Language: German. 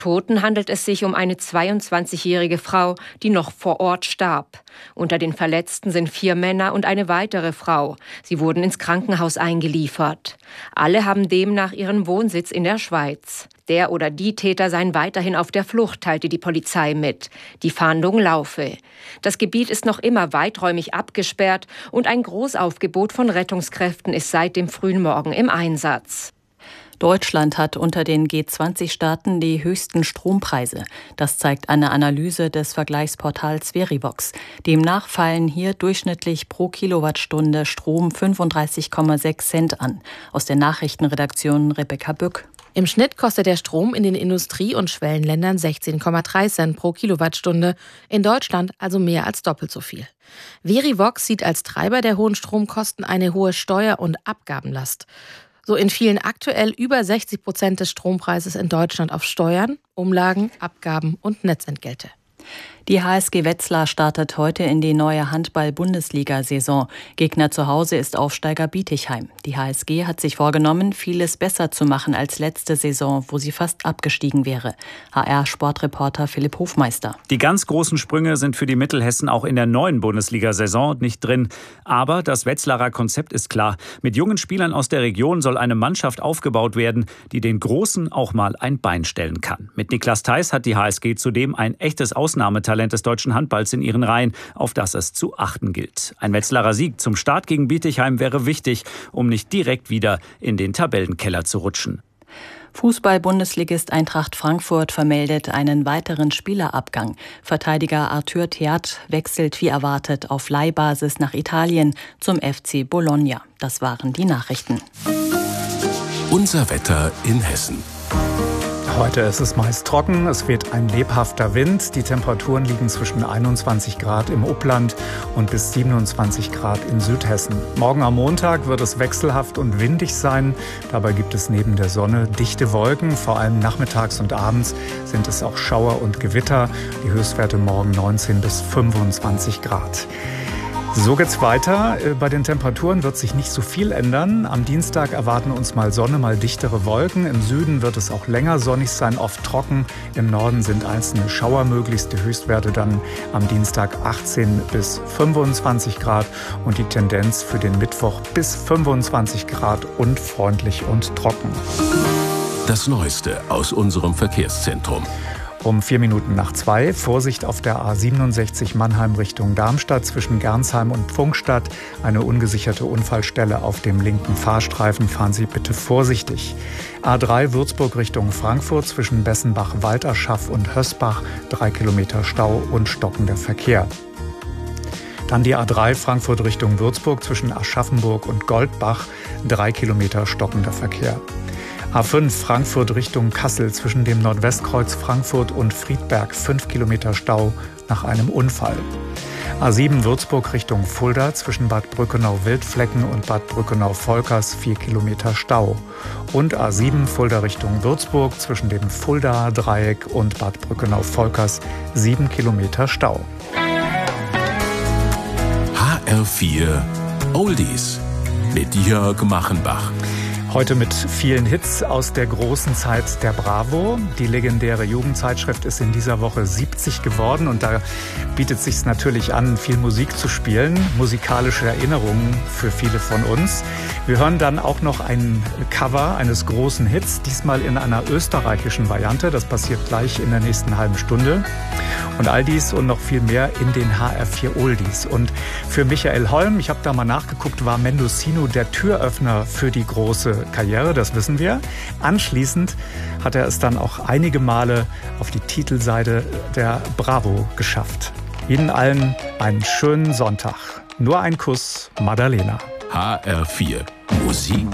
Toten handelt es sich um eine 22-jährige Frau, die noch vor Ort starb. Unter den Verletzten sind 4 Männer und eine weitere Frau. Sie wurden ins Krankenhaus eingeliefert. Alle haben demnach ihren Wohnsitz in der Schweiz. Der oder die Täter seien weiterhin auf der Flucht, teilte die Polizei mit. Die Fahndung laufe. Das Gebiet ist noch immer weiträumig abgesperrt und ein Großaufgebot von Rettungskräften ist seit dem frühen Morgen im Einsatz. Deutschland hat unter den G20-Staaten die höchsten Strompreise. Das zeigt eine Analyse des Vergleichsportals Verivox. Demnach fallen hier durchschnittlich pro Kilowattstunde Strom 35,6 Cent an. Aus der Nachrichtenredaktion Rebecca Bück. Im Schnitt kostet der Strom in den Industrie- und Schwellenländern 16,3 Cent pro Kilowattstunde, in Deutschland also mehr als doppelt so viel. Verivox sieht als Treiber der hohen Stromkosten eine hohe Steuer- und Abgabenlast. So entfielen aktuell über 60% des Strompreises in Deutschland auf Steuern, Umlagen, Abgaben und Netzentgelte. Die HSG Wetzlar startet heute in die neue Handball-Bundesliga-Saison. Gegner zu Hause ist Aufsteiger Bietigheim. Die HSG hat sich vorgenommen, vieles besser zu machen als letzte Saison, wo sie fast abgestiegen wäre. HR-Sportreporter Philipp Hofmeister. Die ganz großen Sprünge sind für die Mittelhessen auch in der neuen Bundesliga-Saison nicht drin. Aber das Wetzlarer Konzept ist klar. Mit jungen Spielern aus der Region soll eine Mannschaft aufgebaut werden, die den Großen auch mal ein Bein stellen kann. Mit Niklas Theis hat die HSG zudem ein echtes Ausnahmetalent des deutschen Handballs in ihren Reihen, auf das es zu achten gilt. Ein Wetzlarer Sieg zum Start gegen Bietigheim wäre wichtig, um nicht direkt wieder in den Tabellenkeller zu rutschen. Fußball-Bundesligist Eintracht Frankfurt vermeldet einen weiteren Spielerabgang. Verteidiger Arthur Theat wechselt wie erwartet auf Leihbasis nach Italien zum FC Bologna. Das waren die Nachrichten. Unser Wetter in Hessen. Heute ist es meist trocken, es weht ein lebhafter Wind. Die Temperaturen liegen zwischen 21 Grad im Upland und bis 27 Grad in Südhessen. Morgen am Montag wird es wechselhaft und windig sein. Dabei gibt es neben der Sonne dichte Wolken. Vor allem nachmittags und abends sind es auch Schauer und Gewitter. Die Höchstwerte morgen 19 bis 25 Grad. So geht's weiter. Bei den Temperaturen wird sich nicht so viel ändern. Am Dienstag erwarten uns mal Sonne, mal dichtere Wolken. Im Süden wird es auch länger sonnig sein, oft trocken. Im Norden sind einzelne Schauer möglich. Die Höchstwerte dann am Dienstag 18 bis 25 Grad und die Tendenz für den Mittwoch bis 25 Grad und freundlich und trocken. Das Neueste aus unserem Verkehrszentrum. Um 2:04. Vorsicht auf der A67 Mannheim Richtung Darmstadt zwischen Gernsheim und Pfungstadt. Eine ungesicherte Unfallstelle auf dem linken Fahrstreifen. Fahren Sie bitte vorsichtig. A3 Würzburg Richtung Frankfurt zwischen Bessenbach, Walterschaff und Hösbach. 3 Kilometer Stau und stockender Verkehr. Dann die A3 Frankfurt Richtung Würzburg zwischen Aschaffenburg und Goldbach. 3 Kilometer stockender Verkehr. A5 Frankfurt Richtung Kassel zwischen dem Nordwestkreuz Frankfurt und Friedberg 5 Kilometer Stau nach einem Unfall. A7 Würzburg Richtung Fulda zwischen Bad Brückenau-Wildflecken und Bad Brückenau-Volkers 4 Kilometer Stau. Und A7 Fulda Richtung Würzburg zwischen dem Fulda-Dreieck und Bad Brückenau-Volkers 7 Kilometer Stau. HR4 Oldies mit Jörg Machenbach. Heute mit vielen Hits aus der großen Zeit der Bravo. Die legendäre Jugendzeitschrift ist in dieser Woche 70 geworden und da bietet es sich natürlich an, viel Musik zu spielen. Musikalische Erinnerungen für viele von uns. Wir hören dann auch noch ein Cover eines großen Hits, diesmal in einer österreichischen Variante. Das passiert gleich in der nächsten halben Stunde. Und all dies und noch viel mehr in den HR4 Oldies. Und für Michael Holm, ich habe da mal nachgeguckt, war Mendocino der Türöffner für die große Karriere, das wissen wir. Anschließend hat er es dann auch einige Male auf die Titelseite der Bravo geschafft. Ihnen allen einen schönen Sonntag. Nur ein Kuss, Madalena. HR4 Musik